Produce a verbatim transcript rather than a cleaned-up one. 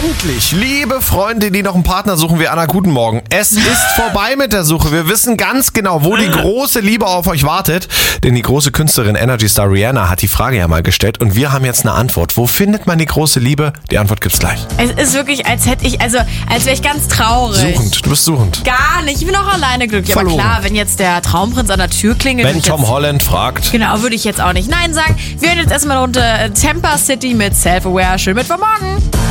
Endlich, liebe Freunde, die noch einen Partner suchen wie Anna, guten Morgen. Es ist vorbei mit der Suche. Wir wissen ganz genau, wo die große Liebe auf euch wartet. Denn die große Künstlerin Energy Star Rihanna hat die Frage ja mal gestellt und wir haben jetzt eine Antwort. Wo findet man die große Liebe? Die Antwort gibt's gleich. Es ist wirklich, als hätte ich, also als wäre ich ganz traurig. Suchend, du bist suchend. Gar nicht, ich bin auch alleine glücklich. Verloren. Aber klar, wenn jetzt der Traumprinz an der Tür klingelt. Wenn Tom jetzt, Holland fragt. Genau, würde ich jetzt auch nicht Nein sagen. Wir hören jetzt erstmal runter Tampa City mit Self-Aware. Schön Mittwochmorgen.